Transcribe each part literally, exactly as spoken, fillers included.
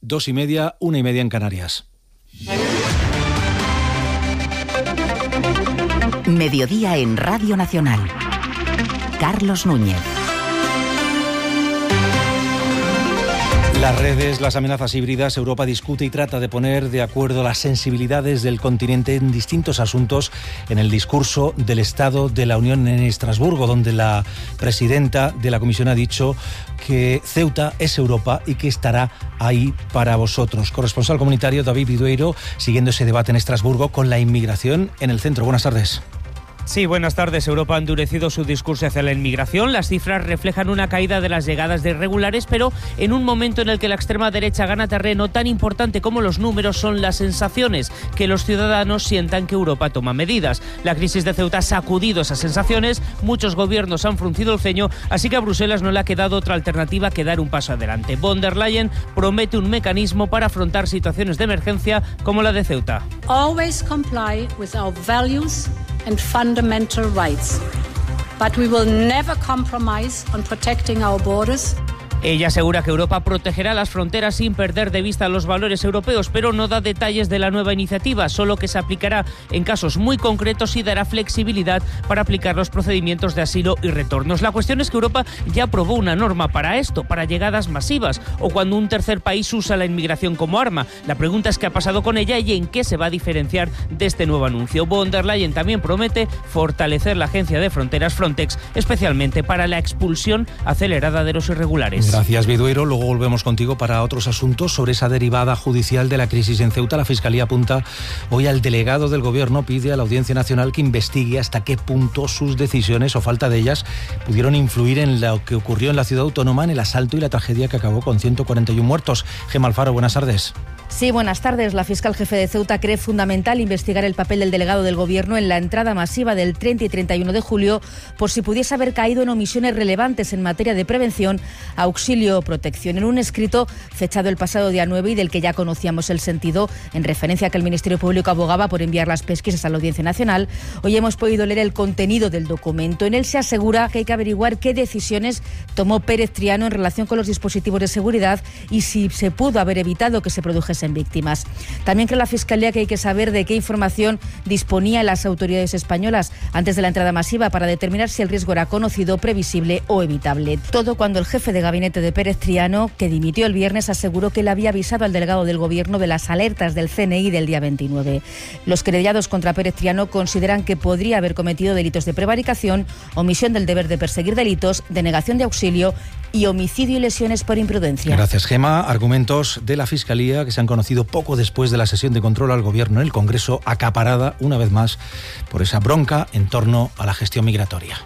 dos y media, una y media en Canarias. Mediodía en Radio Nacional. Carlos Núñez. Las redes, las amenazas híbridas, Europa discute y trata de poner de acuerdo las sensibilidades del continente en distintos asuntos en el discurso del Estado de la Unión en Estrasburgo, donde la presidenta de la Comisión ha dicho que Ceuta es Europa y que estará ahí para vosotros. Corresponsal comunitario David Vidueiro, siguiendo ese debate en Estrasburgo con la inmigración en el centro. Buenas tardes. Sí, buenas tardes. Europa ha endurecido su discurso hacia la inmigración. Las cifras reflejan una caída de las llegadas de irregulares, pero en un momento en el que la extrema derecha gana terreno, tan importante como los números son las sensaciones, que los ciudadanos sientan que Europa toma medidas. La crisis de Ceuta ha sacudido esas sensaciones, muchos gobiernos han fruncido el ceño, así que a Bruselas no le ha quedado otra alternativa que dar un paso adelante. Von der Leyen promete un mecanismo para afrontar situaciones de emergencia como la de Ceuta. Always comply with our values and fundamental rights, but we will never compromise on protecting our borders. Ella asegura que Europa protegerá las fronteras sin perder de vista los valores europeos, pero no da detalles de la nueva iniciativa, solo que se aplicará en casos muy concretos y dará flexibilidad para aplicar los procedimientos de asilo y retornos. La cuestión es que Europa ya aprobó una norma para esto, para llegadas masivas, o cuando un tercer país usa la inmigración como arma. La pregunta es qué ha pasado con ella y en qué se va a diferenciar de este nuevo anuncio. Von der Leyen también promete fortalecer la agencia de fronteras Frontex, especialmente para la expulsión acelerada de los irregulares. Gracias, Vidueiro. Luego volvemos contigo para otros asuntos sobre esa derivada judicial de la crisis en Ceuta. La Fiscalía apunta hoy al delegado del Gobierno, pide a la Audiencia Nacional que investigue hasta qué punto sus decisiones o falta de ellas pudieron influir en lo que ocurrió en la ciudad autónoma, en el asalto y la tragedia que acabó con ciento cuarenta y uno muertos. Gemma Alfaro, buenas tardes. Sí, buenas tardes. La fiscal jefe de Ceuta cree fundamental investigar el papel del delegado del Gobierno en la entrada masiva del treinta y treinta y uno de julio, por si pudiese haber caído en omisiones relevantes en materia de prevención, auxilio o protección. En un escrito fechado el pasado día nueve y del que ya conocíamos el sentido, en referencia a que el Ministerio Público abogaba por enviar las pesquisas a la Audiencia Nacional, hoy hemos podido leer el contenido del documento. En él se asegura que hay que averiguar qué decisiones tomó Pérez Triano en relación con los dispositivos de seguridad y si se pudo haber evitado que se produjesen víctimas. También cree la Fiscalía que hay que saber de qué información disponían las autoridades españolas antes de la entrada masiva para determinar si el riesgo era conocido, previsible o evitable. Todo cuando el jefe de gabinete de Pérez Triano, que dimitió el viernes, aseguró que le había avisado al delegado del Gobierno de las alertas del C N I del día veintinueve. Los querellados contra Pérez Triano consideran que podría haber cometido delitos de prevaricación, omisión del deber de perseguir delitos, denegación de auxilio y homicidio y lesiones por imprudencia. Gracias, Gemma. Argumentos de la Fiscalía que se han conocido poco después de la sesión de control al Gobierno en el Congreso, acaparada una vez más por esa bronca en torno a la gestión migratoria.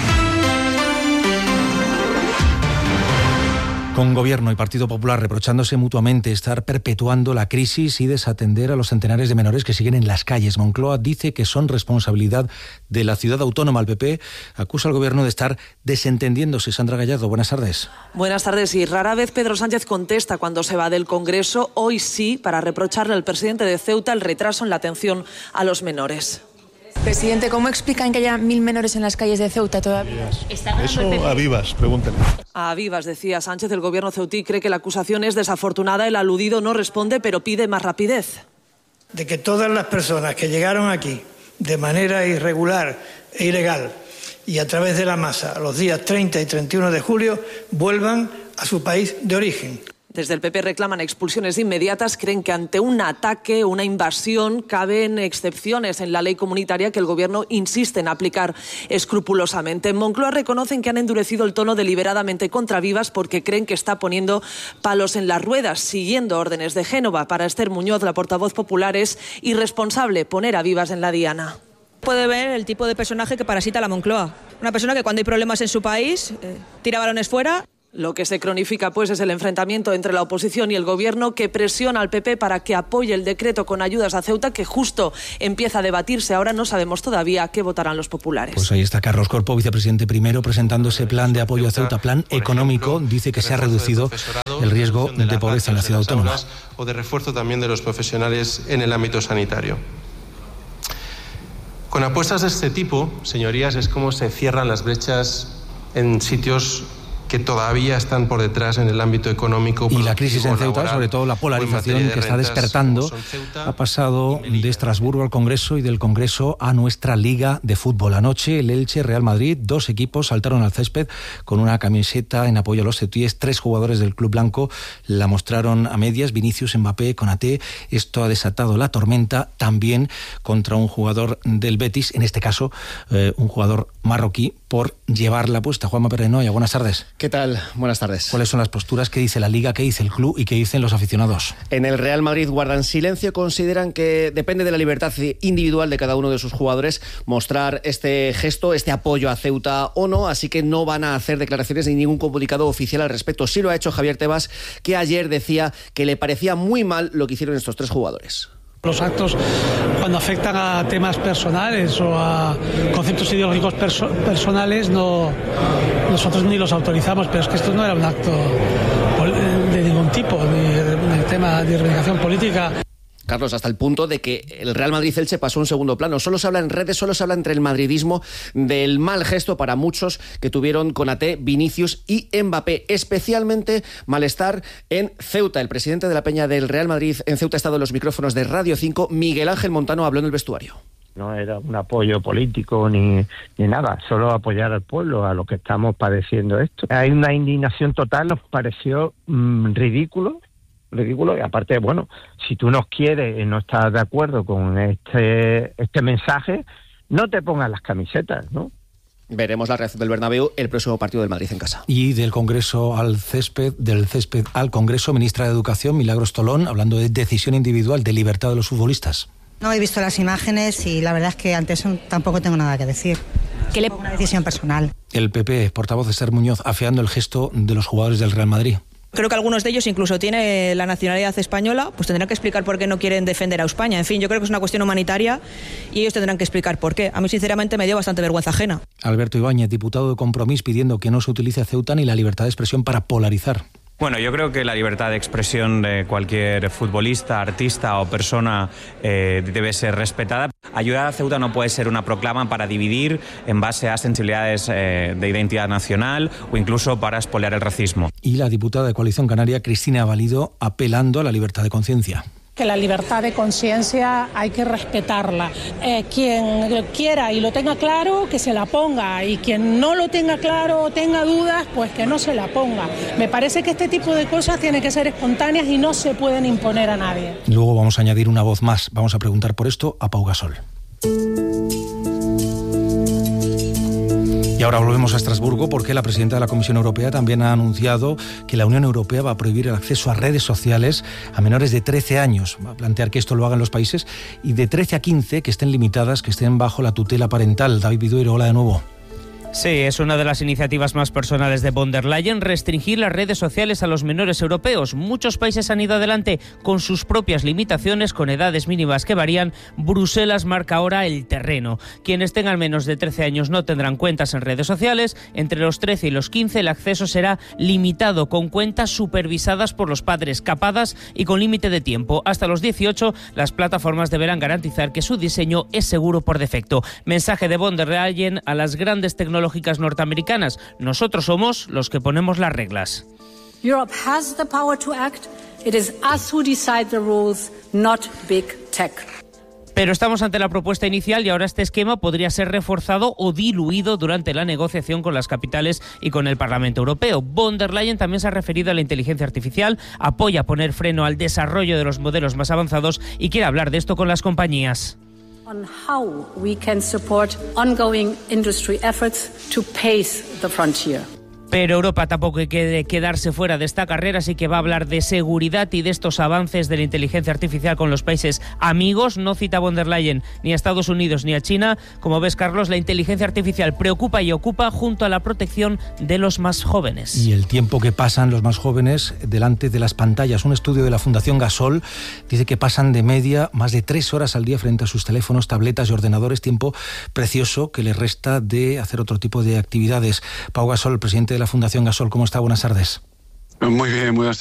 Con Gobierno y Partido Popular reprochándose mutuamente estar perpetuando la crisis y desatender a los centenares de menores que siguen en las calles. Moncloa dice que son responsabilidad de la ciudad autónoma. El P P acusa al Gobierno de estar desentendiéndose. Sandra Gallardo, buenas tardes. Buenas tardes. Y rara vez Pedro Sánchez contesta cuando se va del Congreso. Hoy sí, para reprocharle al presidente de Ceuta el retraso en la atención a los menores. Presidente, ¿cómo explican que haya mil menores en las calles de Ceuta todavía? Eso a vivas, pregúntale. A vivas, decía Sánchez. El Gobierno ceutí cree que la acusación es desafortunada. El aludido no responde, pero pide más rapidez. De que todas las personas que llegaron aquí de manera irregular e ilegal y a través de la masa los días treinta y treinta y uno de julio vuelvan a su país de origen. Desde el P P reclaman expulsiones inmediatas, creen que ante un ataque, una invasión, caben excepciones en la ley comunitaria que el Gobierno insiste en aplicar escrupulosamente. En Moncloa reconocen que han endurecido el tono deliberadamente contra Vivas porque creen que está poniendo palos en las ruedas, siguiendo órdenes de Génova. Para Esther Muñoz, la portavoz popular, es irresponsable poner a Vivas en la diana. Puede ver el tipo de personaje que parasita la Moncloa. Una persona que cuando hay problemas en su país, eh, tira balones fuera. Lo que se cronifica, pues, es el enfrentamiento entre la oposición y el Gobierno, que presiona al P P para que apoye el decreto con ayudas a Ceuta, que justo empieza a debatirse. Ahora no sabemos todavía qué votarán los populares. Pues ahí está Carlos Corpo, vicepresidente primero, presentando ese plan de apoyo a Ceuta, plan económico. Dice que se ha reducido el riesgo de pobreza en la ciudad autónoma. O de refuerzo también de los profesionales en el ámbito sanitario. Con apuestas de este tipo, señorías, es como se cierran las brechas en sitios que todavía están por detrás en el ámbito económico. Y la crisis en Ceuta, sobre todo la polarización que está despertando, ha pasado de Estrasburgo al Congreso y del Congreso a nuestra Liga de Fútbol. Anoche el Elche, Real Madrid, dos equipos saltaron al césped con una camiseta en apoyo a los ceutíes. Tres jugadores del club blanco la mostraron a medias, Vinicius, Mbappé, Konaté. Esto ha desatado la tormenta también contra un jugador del Betis, en este caso eh, un jugador marroquí, por llevarla puesta. Juanma Perenoia, buenas tardes. ¿Qué tal? Buenas tardes. ¿Cuáles son las posturas? ¿Qué dice la Liga? ¿Qué dice el club? ¿Y qué dicen los aficionados? En el Real Madrid guardan silencio, consideran que depende de la libertad individual de cada uno de sus jugadores mostrar este gesto, este apoyo a Ceuta o no, así que no van a hacer declaraciones ni ningún comunicado oficial al respecto. Sí lo ha hecho Javier Tebas, que ayer decía que le parecía muy mal lo que hicieron estos tres jugadores. Los actos, cuando afectan a temas personales o a conceptos ideológicos perso- personales, no, nosotros ni los autorizamos, pero es que esto no era un acto de ningún tipo, ni de tema de reivindicación política. Carlos, hasta el punto de que el Real Madrid-Elche pasó a un segundo plano. Solo se habla en redes, solo se habla entre el madridismo del mal gesto para muchos que tuvieron Konaté, Vinicius y Mbappé. Especialmente malestar en Ceuta. El presidente de la Peña del Real Madrid en Ceuta ha estado en los micrófonos de Radio cinco. Miguel Ángel Montano habló en el vestuario. No era un apoyo político ni, ni nada, solo apoyar al pueblo, a los que estamos padeciendo esto. Hay una indignación total, nos pareció mmm, ridículo. ridículo y aparte, bueno, si tú no quieres y no estás de acuerdo con este este mensaje, no te pongas las camisetas, ¿no? Veremos la reacción del Bernabéu el próximo partido del Madrid en casa. Y del Congreso al césped, del césped al Congreso, ministra de Educación, Milagros Tolón, hablando de decisión individual, de libertad de los futbolistas. No he visto las imágenes y la verdad es que ante eso tampoco tengo nada que decir. Que le ponga una decisión personal. El P P, portavoz de Esther Muñoz, afeando el gesto de los jugadores del Real Madrid. Creo que algunos de ellos incluso tienen la nacionalidad española, pues tendrán que explicar por qué no quieren defender a España. En fin, yo creo que es una cuestión humanitaria y ellos tendrán que explicar por qué. A mí, sinceramente, me dio bastante vergüenza ajena. Alberto Ibáñez, diputado de Compromís, pidiendo que no se utilice a Ceuta ni la libertad de expresión para polarizar. Bueno, yo creo que la libertad de expresión de cualquier futbolista, artista o persona eh, debe ser respetada. Ayudar a Ceuta no puede ser una proclama para dividir en base a sensibilidades eh, de identidad nacional o incluso para expoliar el racismo. Y la diputada de Coalición Canaria, Cristina Valido, apelando a la libertad de conciencia. Que la libertad de conciencia hay que respetarla. Eh, quien quiera y lo tenga claro, que se la ponga. Y quien no lo tenga claro o tenga dudas, pues que no se la ponga. Me parece que este tipo de cosas tienen que ser espontáneas y no se pueden imponer a nadie. Luego vamos a añadir una voz más. Vamos a preguntar por esto a Pau Gasol. Y ahora volvemos a Estrasburgo porque la presidenta de la Comisión Europea también ha anunciado que la Unión Europea va a prohibir el acceso a redes sociales a menores de trece años. Va a plantear que esto lo hagan los países y de trece a quince que estén limitadas, que estén bajo la tutela parental. David Viduero, hola de nuevo. Sí, es una de las iniciativas más personales de von der Leyen, restringir las redes sociales a los menores europeos. Muchos países han ido adelante con sus propias limitaciones, con edades mínimas que varían. Bruselas marca ahora el terreno. Quienes tengan menos de trece años no tendrán cuentas en redes sociales. Entre los trece y los quince el acceso será limitado, con cuentas supervisadas por los padres, capadas y con límite de tiempo. Hasta los dieciocho, las plataformas deberán garantizar que su diseño es seguro por defecto. Mensaje de von der Leyen a las grandes tecnologías tecnológicas norteamericanas. Nosotros somos los que ponemos las reglas. Europe has the power to act. It is us who decide the rules, not big tech. Pero estamos ante la propuesta inicial y ahora este esquema podría ser reforzado o diluido durante la negociación con las capitales y con el Parlamento Europeo. Von der Leyen también se ha referido a la inteligencia artificial, apoya poner freno al desarrollo de los modelos más avanzados y quiere hablar de esto con las compañías. On how we can support ongoing industry efforts to pace the frontier. Pero Europa tampoco quiere quedarse fuera de esta carrera, así que va a hablar de seguridad y de estos avances de la inteligencia artificial con los países amigos. No cita von der Leyen ni a Estados Unidos ni a China. Como ves, Carlos, la inteligencia artificial preocupa y ocupa junto a la protección de los más jóvenes. Y el tiempo que pasan los más jóvenes delante de las pantallas. Un estudio de la Fundación Gasol dice que pasan de media más de tres horas al día frente a sus teléfonos, tabletas y ordenadores, tiempo precioso que les resta de hacer otro tipo de actividades. Pau Gasol, presidente de la Fundación Gasol, ¿cómo está? Buenas tardes. Muy bien, muy